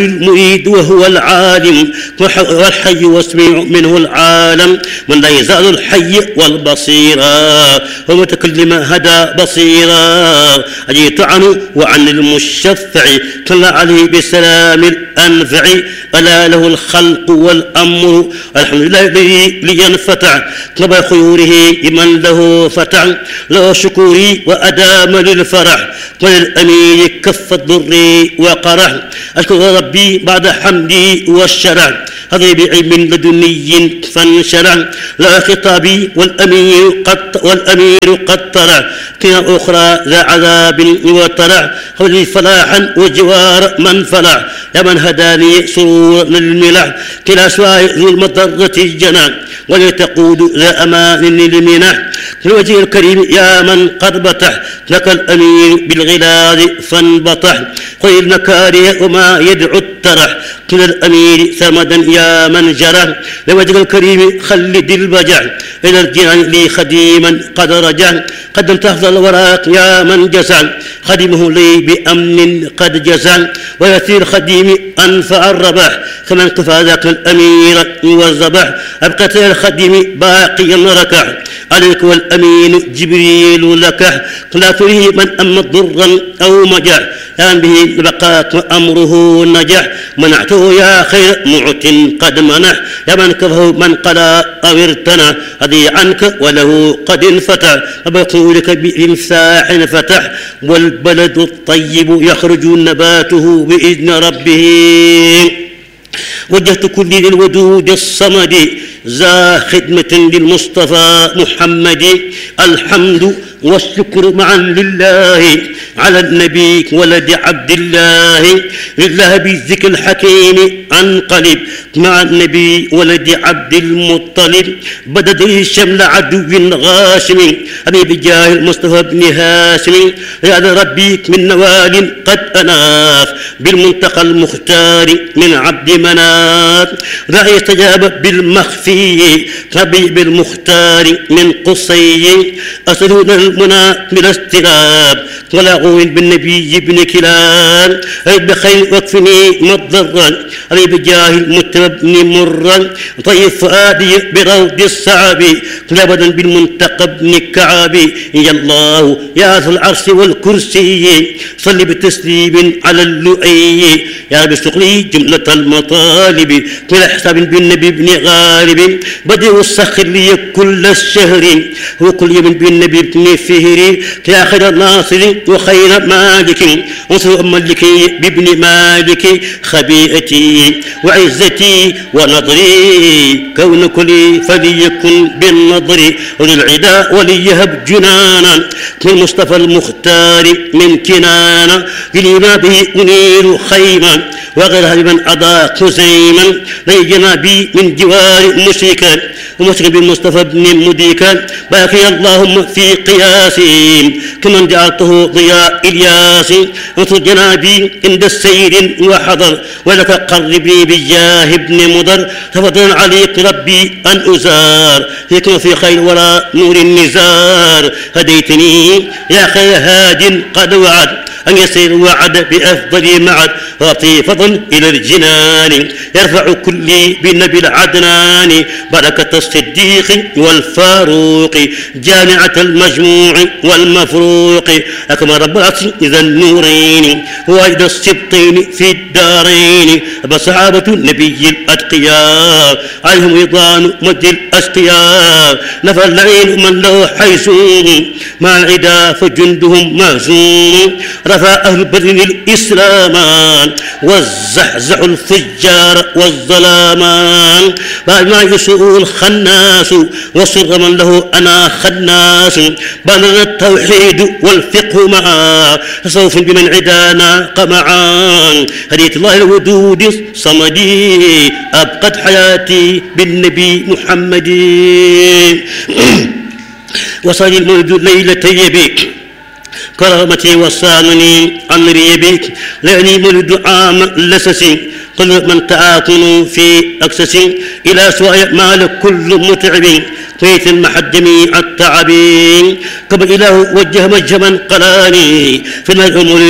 المريد وهو العالم والحي والسميع منه العالم من لا يزال الحي والبصيرا ومتكلم هدى بصيرا أجيت عنه وعن المشفع صلى عليه بسلام الأنفع ألا له الخلق والأمر الحمد لله الذي لينفتع طلب خيوره لمن له فتع له شكوري وأدام للفرح وللأمين كف الضر وقرح أشكر ربي بعد حمدي والشرع هذا بعلم لدني فانشرع لا خطابي والأمير قد طلع كنا أخرى ذا عذاب وطلع خذي فلاحا وجوار من فلع يا من هداني سرور للملح كلا سواء ذو المضرة الجنان ولتقود ذا أمان للمنح في الوجه الكريم يا من قد بطح لك الأمير بالغلاد فانبطح خذ المكاره وما يدعو الترح كلا الأمير ثمدا يا من جرح لوجه الكريم خلد البجع إلى الجنان لي خديما قد رجع قدمت أفضل الوراق يا من جزع خدمه لي بأمن قد جزع ويثير خديم أنفع الربح كمن كفى ذاك الأمير والذبح أبقت الخديم باقيا ركع عليك والأمين جبريل لك لا تريه من أم ضرا أو مجع يا به بقاك وأمره نجح منعته يا خير معت قد منح يا من كفه من قلا أو ارتنع هذه عنك وله قد انفتح وبقولك بإنفاح فتح والبلد الطيب يخرج نباته بإذن ربه وجهت كل للودود الصمد ذا خدمة للمصطفى محمد الحمد والشكر معا لله على النبي ولد عبد الله لله بالذكر الحكيم انقلب مع النبي ولد عبد المطلب بدد الشمل عدو غاشم أبي بجاه المصطفى بن هاشم هذا ربيك من نوال قد أناف بالمنتقى المختار من عبد مناف لا يستجاب بالمخفي ربي بالمختار من قصي أسدون المنى من استراب ولا غول بالنبي ابن كلاب أريد بخير واكفني مضرا أريد بجاه المتبني مرا طيب فؤادي بروض الصعب لابدا بالمنتقى ابن كعب يا الله يا ذا العرش والكرسي صل بتسليم على اللؤي يا بشغلي جملة المطالب كل حساب بالنبي ابن غالب بديع السخر لي كل الشهر وكل يوم بالنبي ابن فهري يا خير الناصر وخير مالك وصر ملكي بابن مالك خبيئتي وعزتي ونظري كون كلي فليكن بالنظر وللعداء وليهب جنانا من مصطفى المختار من كنانا لما به أنير خيما وغيرها لمن أضاء خزيما ليجنا بي من جوار مشركا ومشرك بالمصطفى بن مديكا باقي اللهم في قياسي كمن جعلته ضياء إلياس انصر جنابي عند السير وحضر ولك قربني بجاه ابن مضر تفضل عليك ربي أن أزار يكن في خير ولا نور النزار هديتني يا خير هاد قد وعد أن يسير وعد بأفضل معد وأعطي فضل إلى الجنان يرفع كلي بالنبي العدنان بركة الصديق والفاروق جامعة المجموع والمفروق أكمل رب العرش إذا النورين وأيد السبطين في الدارين بصحابة النبي الأتقياء عليهم رضوان مجد الأشقياء نفى اللعين من له حيزون مع العدا فجندهم مهزوم رفع أهل بدر الإسلامان والزحزح الفجار والظلامان بعد ما يسوء الخناس وصر من له أنا خناس بلغ التوحيد والفقه معا تصوف بمن عدانا قمعا هديت الله الودود صمدي أبقت حياتي بالنبي محمد وصل المولد ليلة يبيك كرامتي وصانني عن ريبك لأني مولد عام لسسي قل من تعاطن في أكسس إلى سواء مال كل متعب فيت المحد جميع التعب قبل إله وجه مجه من قلاني في الأمور